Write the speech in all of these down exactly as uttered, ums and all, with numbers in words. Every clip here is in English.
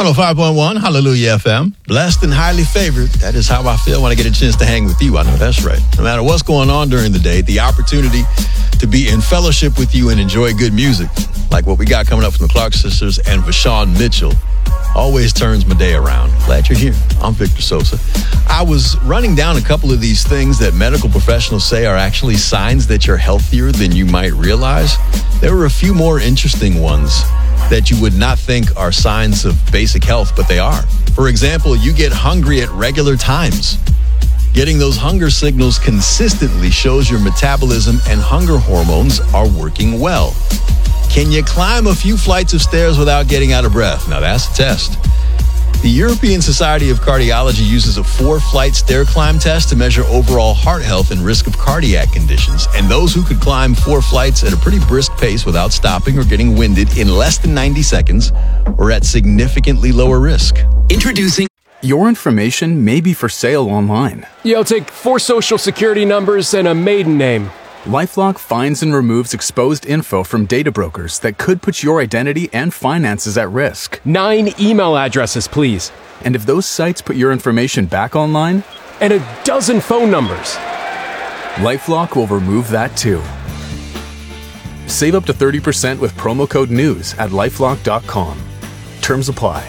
one oh five point one, Hallelujah F M. Blessed and highly favored. That is how I feel when I get a chance to hang with you. I know that's right. No matter what's going on during the day, the opportunity to be in fellowship with you and enjoy good music, like what we got coming up from the Clark Sisters and Vashawn Mitchell, always turns my day around. Glad you're here. I'm Victor Sosa. I was running down a couple of these things that medical professionals say are actually signs that you're healthier than you might realize. There were a few more interesting ones that you would not think are signs of basic health, but they are. For example, you get hungry at regular times. Getting those hunger signals consistently shows your metabolism and hunger hormones are working well. Can you climb a few flights of stairs without getting out of breath? Now that's a test. The European Society of Cardiology uses a four-flight stair climb test to measure overall heart health and risk of cardiac conditions. And those who could climb four flights at a pretty brisk pace without stopping or getting winded in less than ninety seconds were at significantly lower risk. Introducing... Your information may be for sale online. Yeah, I'll take four social security numbers and a maiden name. LifeLock finds and removes exposed info from data brokers that could put your identity and finances at risk. Nine email addresses, please. And if those sites put your information back online? And a dozen phone numbers. LifeLock will remove that too. Save up to thirty percent with promo code NEWS at lifelock dot com. Terms apply.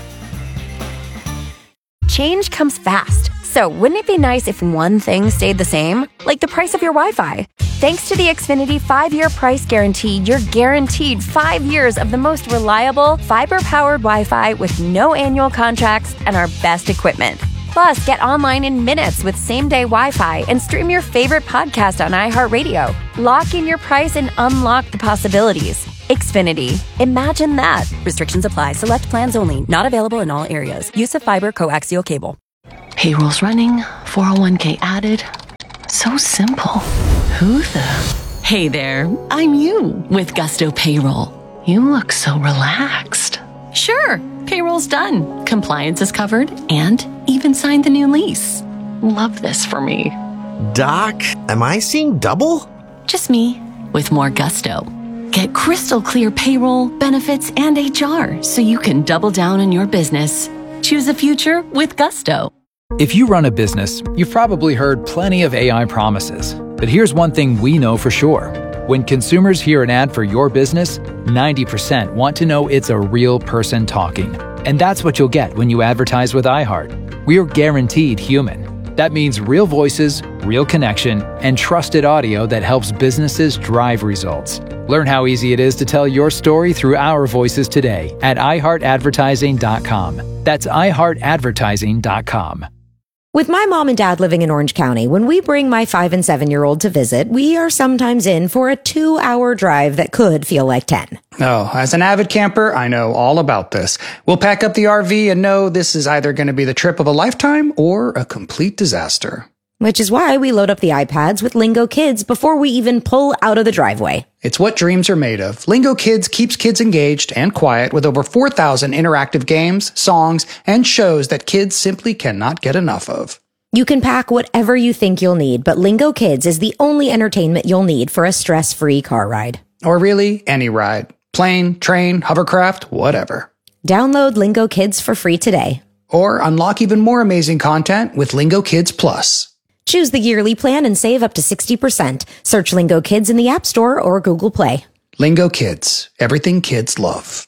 Change comes fast. So wouldn't it be nice if one thing stayed the same? Like the price of your Wi-Fi. Thanks to the Xfinity five-year price guarantee, you're guaranteed five years of the most reliable, fiber-powered Wi-Fi with no annual contracts and our best equipment. Plus, get online in minutes with same-day Wi-Fi and stream your favorite podcast on iHeartRadio. Lock in your price and unlock the possibilities. Xfinity. Imagine that. Restrictions apply. Select plans only. Not available in all areas. Use of fiber coaxial cable. Payroll's running, four oh one k added. So simple. Who the? Hey there, I'm you with Gusto Payroll. You look so relaxed. Sure, payroll's done. Compliance is covered and even signed the new lease. Love this for me. Doc, am I seeing double? Just me with more gusto. Get crystal clear payroll, benefits, and H R so you can double down on your business. Choose a future with Gusto. If you run a business, you've probably heard plenty of A I promises. But here's one thing we know for sure. When consumers hear an ad for your business, ninety percent want to know it's a real person talking. And that's what you'll get when you advertise with iHeart. We're guaranteed human. That means real voices, real connection, and trusted audio that helps businesses drive results. Learn how easy it is to tell your story through our voices today at i heart advertising dot com. That's i heart advertising dot com. With my mom and dad living in Orange County, when we bring my five and seven year old to visit, we are sometimes in for a two hour drive that could feel like ten. Oh, as an avid camper, I know all about this. We'll pack up the R V and know this is either going to be the trip of a lifetime or a complete disaster. Which is why we load up the iPads with Lingo Kids before we even pull out of the driveway. It's what dreams are made of. Lingo Kids keeps kids engaged and quiet with over four thousand interactive games, songs, and shows that kids simply cannot get enough of. You can pack whatever you think you'll need, but Lingo Kids is the only entertainment you'll need for a stress-free car ride. Or really, any ride. Plane, train, hovercraft, whatever. Download Lingo Kids for free today. Or unlock even more amazing content with Lingo Kids Plus. Choose the yearly plan and save up to sixty percent. Search Lingo Kids in the App Store or Google Play. Lingo Kids. Everything kids love.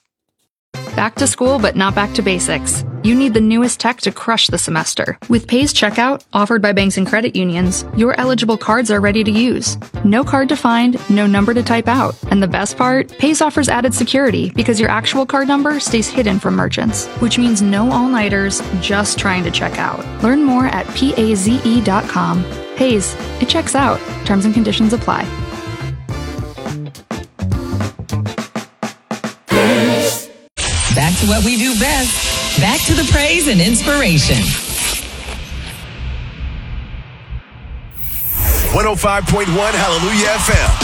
Back to school, but not back to basics. You need the newest tech to crush the semester. With Pays Checkout, offered by banks and credit unions, your eligible cards are ready to use. No card to find, no number to type out. And the best part? Pays offers added security because your actual card number stays hidden from merchants, which means no all-nighters just trying to check out. Learn more at paze dot com. Pays, it checks out. Terms and conditions apply. Back to what we do best. Back to the praise and inspiration. one oh five point one Hallelujah F M.